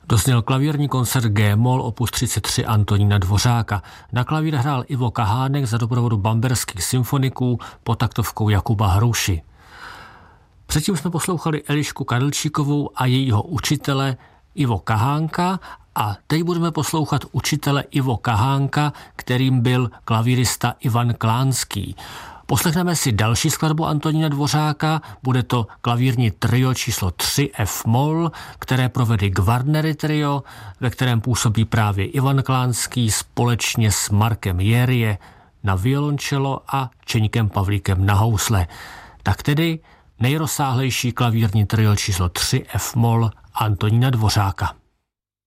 Dozněl klavírní koncert G-moll opus 33 Antonína Dvořáka. Na klavír hrál Ivo Kahánek za doprovodu bamberských symfoniků pod taktovkou Jakuba Hruši. Předtím jsme poslouchali Elišku Kadlčíkovou a jejího učitele Ivo Kahánka a teď budeme poslouchat učitele Ivo Kahánka, kterým byl klavírista Ivan Klánský. Poslechneme si další skladbu Antonína Dvořáka, bude to klavírní trio číslo 3 F-moll, které provede Gvardnery trio, ve kterém působí právě Ivan Klánský společně s Markem Jérie na violončelo a Čeňkem Pavlíkem na housle. Tak tedy nejrozsáhlejší klavírní trio číslo 3 F-moll Antonína Dvořáka.